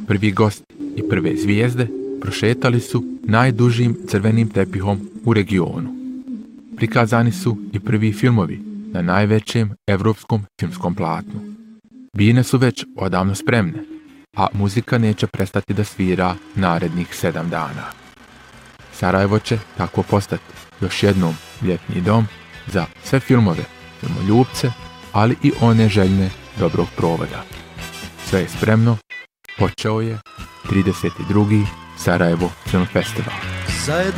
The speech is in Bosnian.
prvi gosti i prve zvijezde prošetali su najdužim crvenim tepihom u regionu. Prikazani su i prvi filmovi na najvećem evropskom filmskom platnu. Bine su već odavno spremne, a muzika neće prestati da svira narednih 7 dana. Sarajevo će tako postati još jednom ljetni dom za sve filmove, filmoljubce, ali i one željne dobrog provoda. Sve je spremno, počeo je 32. Sarajevo Film Festival.